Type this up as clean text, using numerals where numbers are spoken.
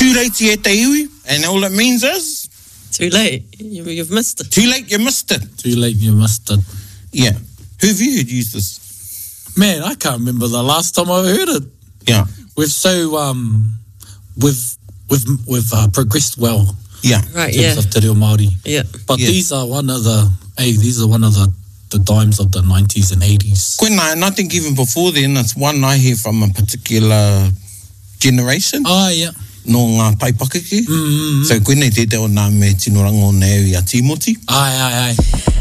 Too late to te iwi, and all it means is... Too late. You've missed it. Too late, you missed it. Too late, you missed it. Yeah. Who have you heard use this? Man, I can't remember the last time I heard it. Yeah. We've progressed well. Yeah. Right, in terms of te reo Māori. Yeah. But these are one of the dimes of the 90s and 80s. Koina, and I think even before then, it's one I hear from a particular generation. Ah, yeah. No ngā taipakeke. So koina te te o nā me tino rango nei a Timoti. Ai.